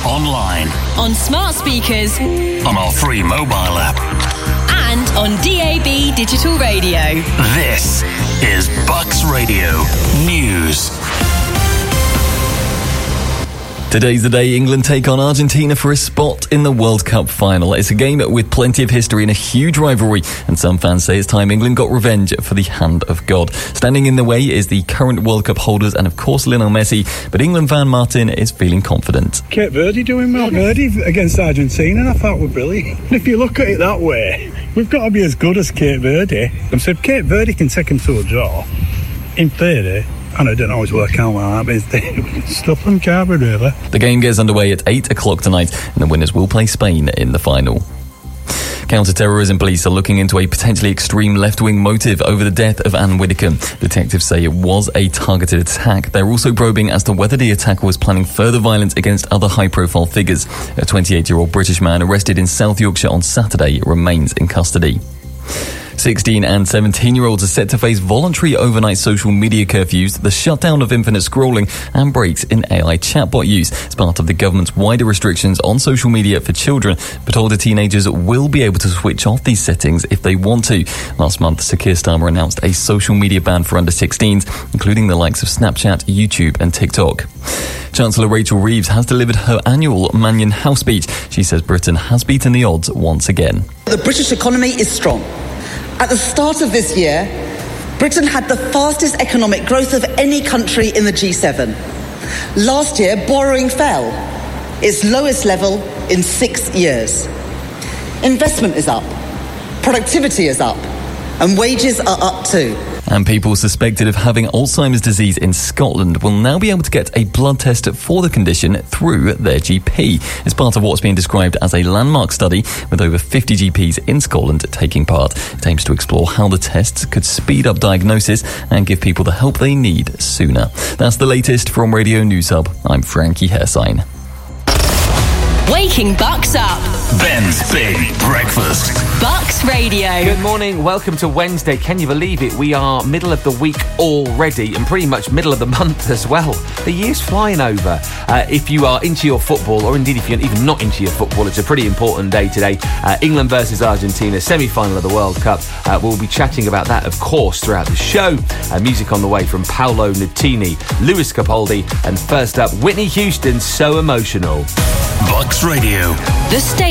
online, on smart speakers, on our free mobile app, and on DAB digital radio. This is Bucks Radio News. Today's the day England take on Argentina for a spot in the World Cup final. It's a game with plenty of history and a huge rivalry, and some fans say it's time England got revenge for the hand of God. Standing in the way is the current World Cup holders and of course Lionel Messi, but England fan Martin is feeling confident. Cape Verde doing well. Verde against Argentina, I thought were brilliant. And if you look at it that way, we've got to be as good as Cape Verde. And so if Cape Verde can take them to a draw, in theory, and it didn't always work out like that, but it's stuff and carver, really. The game gets underway at 8 o'clock tonight, and the winners will play Spain in the final. Counter-terrorism police are looking into a potentially extreme left-wing motive over the death of Anne Widdecombe. Detectives say it was a targeted attack. They're also probing as to whether the attacker was planning further violence against other high-profile figures. A 28-year-old British man arrested in South Yorkshire on Saturday remains in custody. 16 and 17-year-olds are set to face voluntary overnight social media curfews, the shutdown of infinite scrolling, and breaks in AI chatbot use as part of the government's wider restrictions on social media for children. But older teenagers will be able to switch off these settings if they want to. Last month, Sir Keir Starmer announced a social media ban for under 16s, including the likes of Snapchat, YouTube, and TikTok. Chancellor Rachel Reeves has delivered her annual Mannion House speech. She says Britain has beaten the odds once again. The British economy is strong. At the start of this year, Britain had the fastest economic growth of any country in the G7. Last year, borrowing fell, its lowest level in 6 years. Investment is up, productivity is up, and wages are up too. And people suspected of having Alzheimer's disease in Scotland will now be able to get a blood test for the condition through their GP. It's part of what's being described as a landmark study with over 50 GPs in Scotland taking part. It aims to explore how the tests could speed up diagnosis and give people the help they need sooner. That's the latest from Radio News Hub. I'm Frankie Hersign. Waking Bucks up. Ben's Big Breakfast. Bucks Radio. Good morning. Welcome to Wednesday. Can you believe it? We are middle of the week already and pretty much middle of the month as well. The year's flying over. If you are into your football, or indeed if you're even not into your football, it's a pretty important day today. England versus Argentina, semi-final of the World Cup. We'll be chatting about that, of course, throughout the show. Music on the way from Paolo Nutini, Lewis Capaldi, and first up, Whitney Houston's So Emotional. Bucks Radio. The